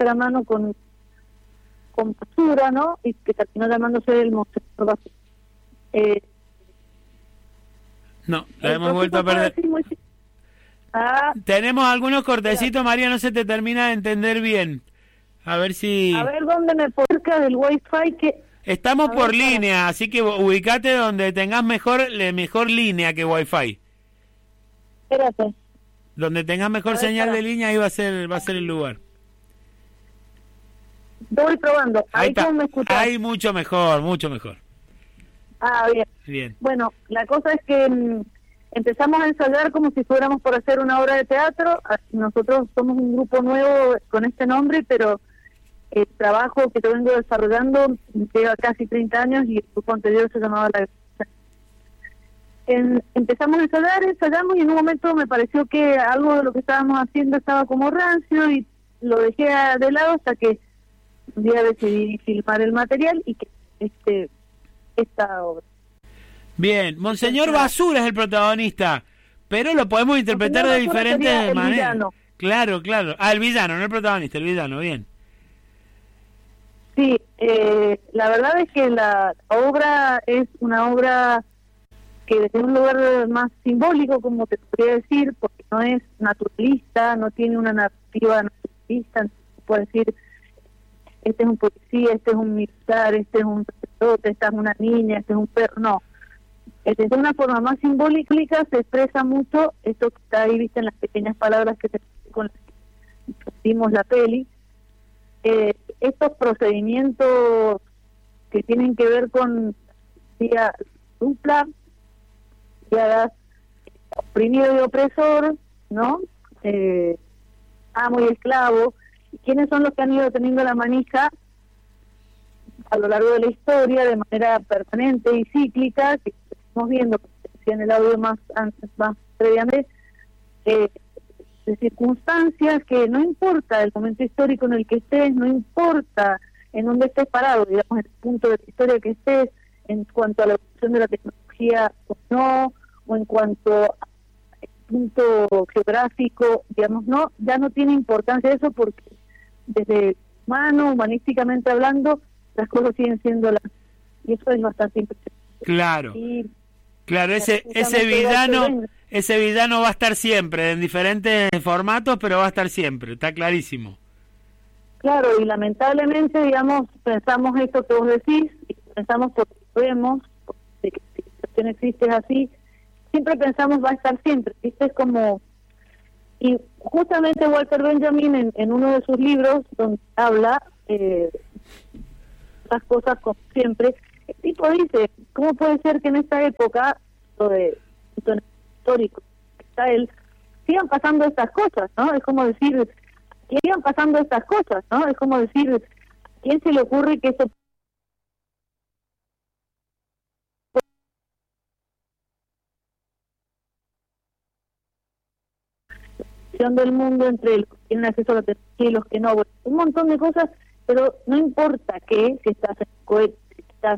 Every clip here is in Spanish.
de la mano con basura, ¿no? Y que terminó llamándose el Monseñor Basura. No, la hemos vuelto a perder. Tenemos algunos cortecitos, María, no se te termina de entender bien. A ver si... A ver, ¿dónde me pongo cerca del Wi-Fi? Que... Estamos por línea, así que ubicate donde tengas mejor línea que Wi-Fi. Espérate. Donde tengas mejor señal de línea, ahí va a ser el lugar. Voy probando. Ahí está. ¿Cómo me escuchas? Ahí mucho mejor, mucho mejor. Ah, bien. Bien. Bueno, la cosa es que empezamos a ensayar como si fuéramos por hacer una obra de teatro. Nosotros somos un grupo nuevo con este nombre, pero el trabajo que yo vengo desarrollando lleva casi 30 años y el grupo anterior se llamaba La Empezamos a ensayamos y en un momento me pareció que algo de lo que estábamos haciendo estaba como rancio y lo dejé de lado hasta que un día decidí filmar el material y que esta obra. Bien, Monseñor Basura es el protagonista, pero lo podemos interpretar de diferentes maneras. Claro. Ah, el villano, no el protagonista, el villano, bien. Sí, la verdad es que la obra es una obra que desde un lugar más simbólico, como te podría decir, porque no es naturalista, no tiene una narrativa naturalista, no puede decir, este es un policía, este es un militar, este es un sacerdote, esta es una niña, este es un perro, no. De una forma más simbólica se expresa mucho esto que está ahí, viste, en las pequeñas palabras con las que vimos la peli. Estos procedimientos que tienen que ver con vía dupla, oprimido y opresor, ¿no? Amo y esclavo. ¿Quiénes son los que han ido teniendo la manija a lo largo de la historia de manera permanente y cíclica? Que estamos viendo en el audio más previamente, de circunstancias que no importa el momento histórico en el que estés, no importa en dónde estés parado, digamos, en el punto de la historia que estés, en cuanto a la evolución de la tecnología o no, o en cuanto al punto geográfico, digamos, no, ya no tiene importancia eso porque desde humanísticamente hablando, las cosas siguen siendo las... Y eso es bastante impresionante. Claro, ese villano va a estar siempre, en diferentes formatos, pero va a estar siempre, está clarísimo. Claro, y lamentablemente, digamos, pensamos esto que vos decís, y pensamos porque vemos, porque que si la situación existe es así, siempre pensamos va a estar siempre, ¿viste? Es como... Y justamente Walter Benjamin en uno de sus libros, donde habla las cosas como siempre, el tipo dice, ¿cómo puede ser que en esta época, lo de histórico, está él, sigan pasando estas cosas, ¿no? Es como decir, sigan pasando estas cosas, ¿no? Es como decir, ¿a quién se le ocurre que eso del mundo entre los que tienen acceso a la tecnología y los que no, bueno, un montón de cosas, pero no importa que si estás en cohete, si estás...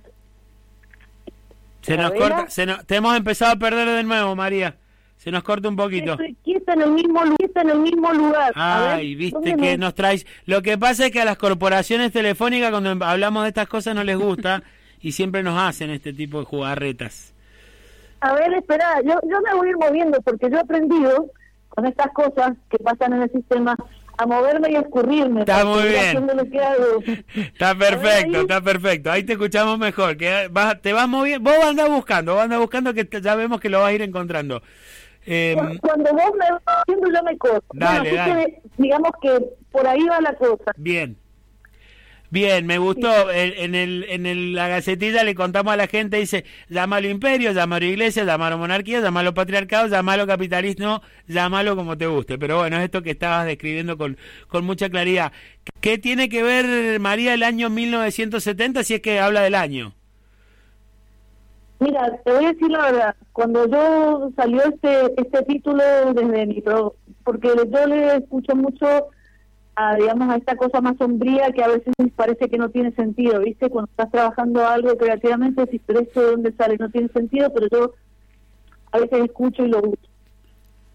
Se nos corta, te hemos empezado a perder de nuevo, María. Se nos corta un poquito. Estoy quieta en el mismo lugar. Ay, viste que nos traes... Lo que pasa es que a las corporaciones telefónicas cuando hablamos de estas cosas no les gusta y siempre nos hacen este tipo de jugarretas. A ver, espera, yo me voy a ir moviendo porque yo he aprendido con estas cosas que pasan en el sistema a moverme y a escurrirme. Está muy bien. Está perfecto. Ahí te escuchamos mejor. Que te vas moviendo. Vos andás buscando que ya vemos que lo vas a ir encontrando. Cuando vos me vas haciendo yo me corto. Dale. Que, digamos que por ahí va la cosa. Bien, me gustó. En la gacetilla le contamos a la gente, dice, llámalo imperio, llámalo iglesia, llámalo monarquía, llámalo patriarcado, llámalo capitalismo, llámalo como te guste. Pero bueno, es esto que estabas describiendo con mucha claridad. ¿Qué tiene que ver, María, el año 1970 si es que habla del año? Mira, te voy a decir la verdad, cuando yo salió este título desde porque yo le escucho mucho digamos, a esta cosa más sombría que a veces parece que no tiene sentido, ¿viste? Cuando estás trabajando algo creativamente, si pero esto de dónde sale no tiene sentido, pero yo a veces escucho y lo uso.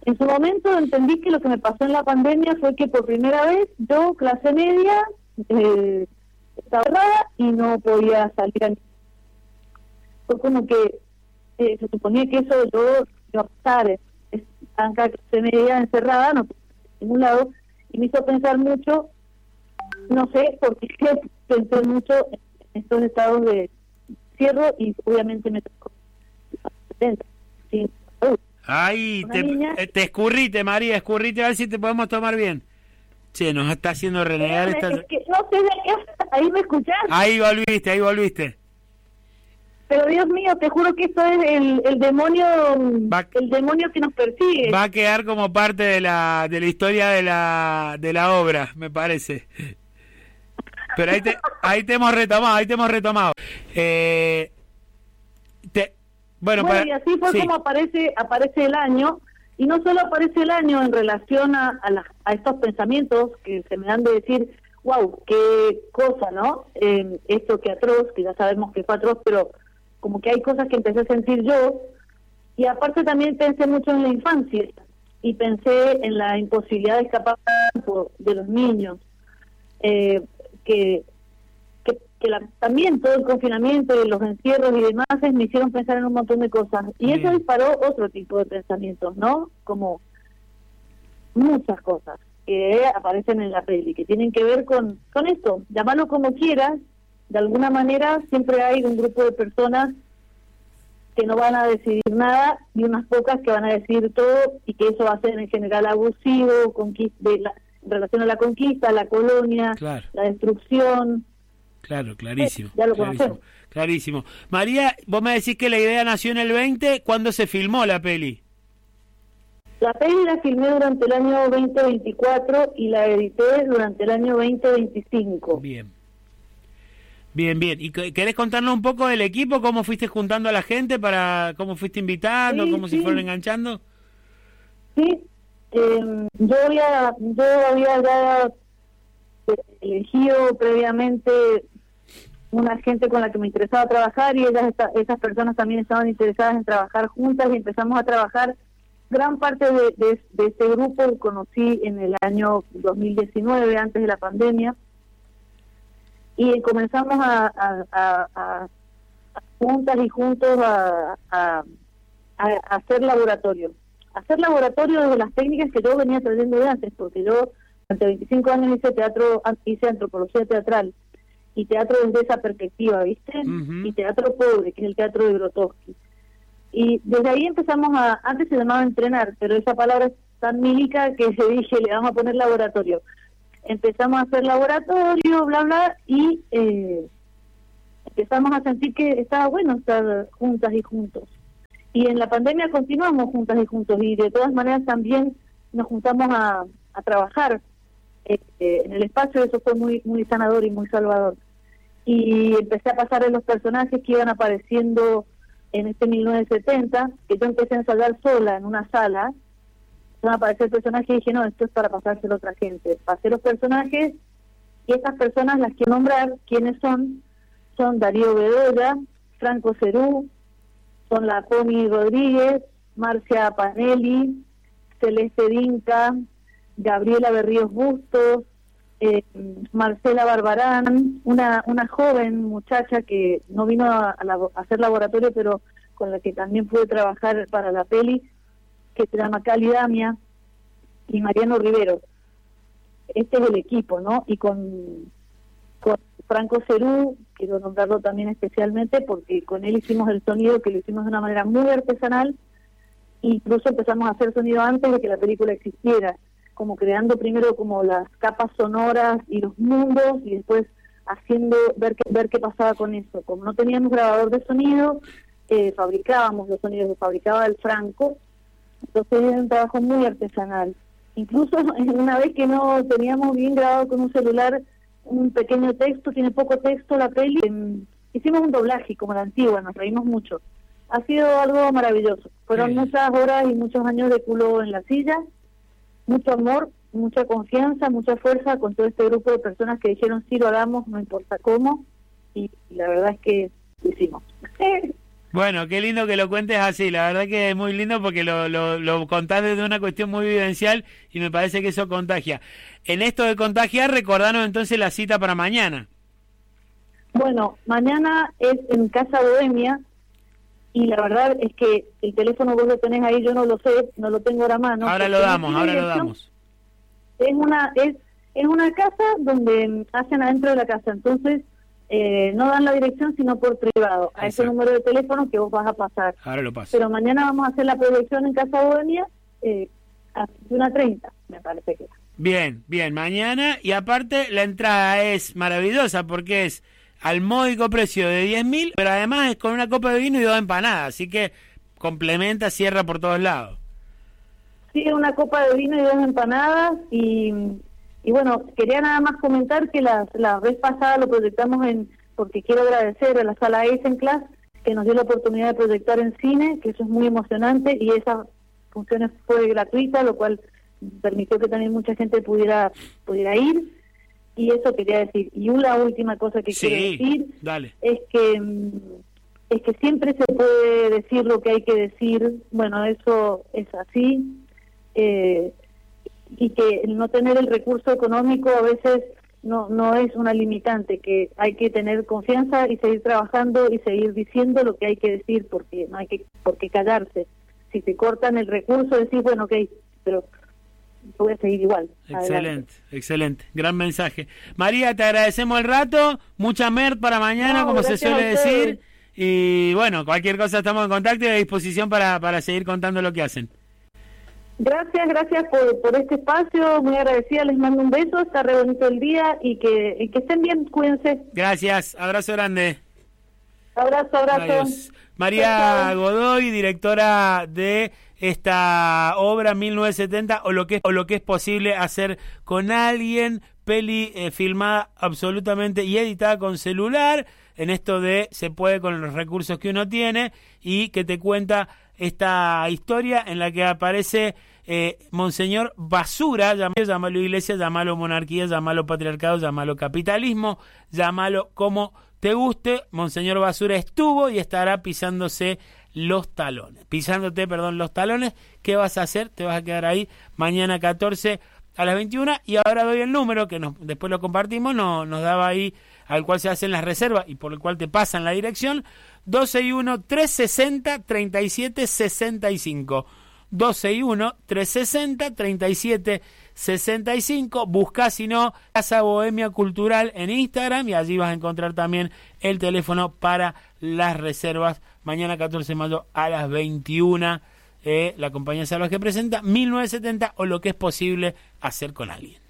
En su momento entendí que lo que me pasó en la pandemia fue que por primera vez yo, clase media, estaba cerrada y no podía salir. Fue como que se suponía que eso yo iba a pasar, banca clase media encerrada, no podía ir a ningún lado, y me hizo pensar mucho, no sé, porque pensé mucho en estos estados de cierre y obviamente me tocó. Sí. Ay, te escurrite, María, escurrite a ver si te podemos tomar bien. Che, nos está haciendo renegar esta... Es que no sé de qué, ahí me escuchás. Ahí volviste. Pero Dios mío, te juro que esto es el demonio, el demonio que nos persigue. Va a quedar como parte de la historia de la obra, me parece. Pero ahí te hemos retomado. Bueno, y así fue como aparece el año, y no solo aparece el año en relación a estos pensamientos que se me dan de decir, wow, qué cosa, ¿no? Esto que atroz, que ya sabemos que fue atroz, pero como que hay cosas que empecé a sentir yo, y aparte también pensé mucho en la infancia, y pensé en la imposibilidad de escapar de los niños, también todo el confinamiento y los encierros y demás me hicieron pensar en un montón de cosas, y eso disparó otro tipo de pensamientos, ¿no? Como muchas cosas que aparecen en la peli, que tienen que ver con esto, llamarlo como quieras, de alguna manera siempre hay un grupo de personas que no van a decidir nada y unas pocas que van a decidir todo, y que eso va a ser en general abusivo, en relación a la conquista, la colonia, claro, la destrucción. Claro, clarísimo. Ya lo conocemos. Clarísimo. María, vos me decís que la idea nació en el 20, ¿cuándo se filmó la peli? La peli la filmé durante el año 2024 y la edité durante el año 2025. Bien. ¿Y querés contarnos un poco del equipo? ¿Cómo fuiste juntando a la gente? ¿Cómo fuiste invitando? ¿Cómo se fueron enganchando? Sí, yo había ya elegido previamente una gente con la que me interesaba trabajar, y esas personas también estaban interesadas en trabajar juntas, y empezamos a trabajar. Gran parte de este grupo lo conocí en el año 2019, antes de la pandemia, y comenzamos a juntas y juntos a hacer laboratorio. Hacer laboratorio de las técnicas que yo venía trayendo de antes, porque yo durante 25 años hice antropología teatral, y teatro desde esa perspectiva, ¿viste? Uh-huh. Y teatro pobre, que es el teatro de Grotowski. Y desde ahí empezamos antes se llamaba entrenar, pero esa palabra es tan mílica que se dije, le vamos a poner laboratorio. Empezamos a hacer laboratorio, bla, bla, y empezamos a sentir que estaba bueno estar juntas y juntos. Y en la pandemia continuamos juntas y juntos, y de todas maneras también nos juntamos a trabajar en el espacio. Eso fue muy muy sanador y muy salvador. Y empecé a pasar en los personajes que iban apareciendo en este 1970, que yo empecé a ensayar sola en una sala. Van a aparecer personajes y dije, no, esto es para pasárselo a otra gente. Pasé los personajes, y estas personas, las quiero nombrar, ¿quiénes son? Son Darío Bedoya, Franco Cerú, son la Pomi Rodríguez, Marcia Panelli, Celeste Dinca, Gabriela Berríos Bustos, Marcela Barbarán, una joven muchacha que no vino a hacer laboratorio, pero con la que también pude trabajar para la peli, que se llama Cali Damia, y Mariano Rivero. Este es el equipo, ¿no? Y con Franco Cerú, quiero nombrarlo también especialmente, porque con él hicimos el sonido, que lo hicimos de una manera muy artesanal. Incluso empezamos a hacer sonido antes de que la película existiera, como creando primero como las capas sonoras y los mundos, y después haciendo ver qué pasaba con eso. Como no teníamos grabador de sonido, fabricábamos los sonidos, los fabricaba el Franco. Entonces era un trabajo muy artesanal. Incluso una vez que no teníamos bien grabado con un celular un pequeño texto, tiene poco texto la peli, hicimos un doblaje como la antigua, nos reímos mucho. Ha sido algo maravilloso. Fueron muchas horas y muchos años de culo en la silla, mucho amor, mucha confianza, mucha fuerza con todo este grupo de personas que dijeron sí, lo hagamos, no importa cómo, y la verdad es que lo hicimos. Bueno, qué lindo que lo cuentes así, la verdad que es muy lindo porque lo contás desde una cuestión muy vivencial y me parece que eso contagia. En esto de contagiar, recordanos entonces la cita para mañana. Bueno, mañana es en Casa Bohemia y la verdad es que el teléfono vos lo tenés ahí, yo no lo sé, no lo tengo ahora a mano. Ahora lo damos. Es una casa donde hacen adentro de la casa, entonces no dan la dirección sino por privado, a ese número de teléfono que vos vas a pasar. Ahora lo paso. Pero mañana vamos a hacer la proyección en Casa Bohemia a 21:30, me parece que. Bien, mañana, y aparte la entrada es maravillosa porque es al módico precio de 10.000, pero además es con una copa de vino y 2 empanadas, así que complementa, cierra por todos lados. Sí, una copa de vino y 2 empanadas y bueno, quería nada más comentar que la vez pasada lo proyectamos porque quiero agradecer a la sala Eisenclass que nos dio la oportunidad de proyectar en cine, que eso es muy emocionante y esa función fue gratuita, lo cual permitió que también mucha gente pudiera ir y eso quería decir. Y una última cosa que quiero decir es que siempre se puede decir lo que hay que decir, bueno, eso es así. Y que el no tener el recurso económico a veces no es una limitante, que hay que tener confianza y seguir trabajando y seguir diciendo lo que hay que decir, porque no hay por qué callarse. Si te cortan el recurso, decís, bueno, ok, pero voy a seguir igual. Excelente, gran mensaje. María, te agradecemos el rato, mucha mer para mañana, como se suele decir, y bueno, cualquier cosa estamos en contacto y a disposición para seguir contando lo que hacen. Gracias por este espacio, muy agradecida, les mando un beso, está re bonito el día y que estén bien, cuídense. Gracias, abrazo grande. Abrazo. Adiós. María Godoy, directora de esta obra 1970 o lo que es posible hacer con alguien, peli filmada absolutamente y editada con celular, en esto de se puede con los recursos que uno tiene, y que te cuenta esta historia en la que aparece Monseñor Basura, llámalo iglesia, llámalo monarquía, llámalo patriarcado, llámalo capitalismo, llámalo como te guste. Monseñor Basura estuvo y estará pisándote los talones. ¿Qué vas a hacer? Te vas a quedar ahí mañana 14 a las 21 y ahora doy el número que después lo compartimos, nos daba ahí, al cual se hacen las reservas y por el cual te pasan la dirección, 261-360-3765. 261-360-3765. Buscá, si no, Casa Bohemia Cultural en Instagram y allí vas a encontrar también el teléfono para las reservas. Mañana 14 de mayo a las 21, la compañía salvaje presenta 1970 o lo que es posible hacer con alguien.